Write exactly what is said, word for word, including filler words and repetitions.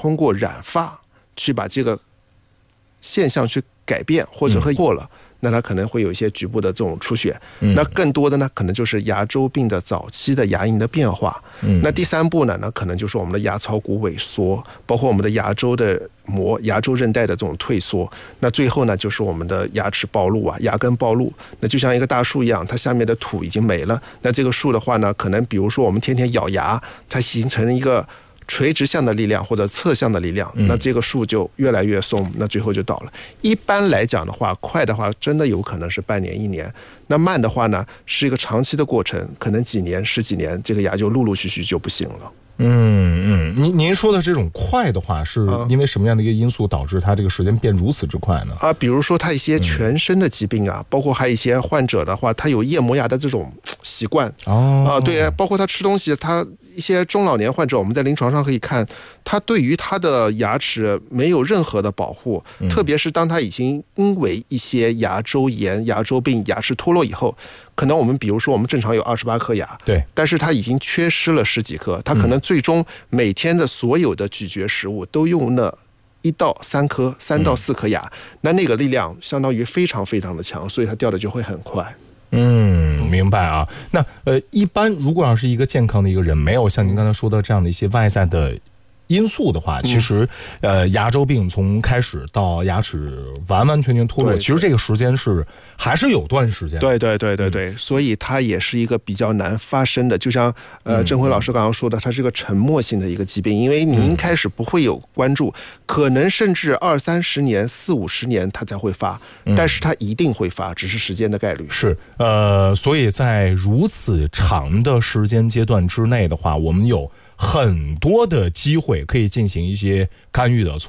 通过染发去把这个现象去改变，或者会过了。嗯，那它可能会有一些局部的这种出血，嗯，那更多的呢，可能就是牙周病的早期的牙龈的变化。嗯，那第三步呢，那可能就是我们的牙槽骨萎缩，包括我们的牙周的膜、牙周韧带的这种退缩。那最后呢，就是我们的牙齿暴露啊，牙根暴露。那就像一个大树一样，它下面的土已经没了。那这个树的话呢，可能比如说我们天天咬牙，它形成一个垂直向的力量或者侧向的力量，那这个树就越来越松，那最后就倒了。一般来讲的话，快的话真的有可能是半年一年，那慢的话呢是一个长期的过程，可能几年十几年这个牙就陆陆续续就不行了。 嗯嗯，您您说的这种快的话，是因为什么样的一个因素导致它这个时间变如此之快呢？ 啊，比如说他一些全身的疾病啊，嗯、包括还有一些患者的话，他有夜磨牙的这种习惯。哦，啊，对，包括他吃东西，他一些中老年患者，我们在临床上可以看，他对于他的牙齿没有任何的保护，嗯、特别是当他已经因为一些牙周炎、牙周病、牙齿脱落以后。可能我们比如说我们正常有二十八颗牙， 对， 但是他已经缺失了十几颗，他可能最终每天的所有的咀嚼食物都用了一到三颗、三到四颗牙，嗯、那那个力量相当于非常非常的强，所以它掉的就会很快。 嗯，明白啊。那呃，一般如果要是一个健康的一个人，没有像您刚才说的这样的一些外在的因素的话，其实呃，牙周病从开始到牙齿完完全全脱落，其实这个时间是还是有段时间。 对对对对对，嗯、所以它也是一个比较难发生的。就像呃郑辉老师刚刚说的，它是个沉默性的一个疾病，因为你一开始不会有关注，可能甚至二三十年、四五十年它才会发，但是它一定会发，只是时间的概率。 是呃，所以在如此长的时间阶段之内的话，我们有很多的机会可以进行一些干预的措施。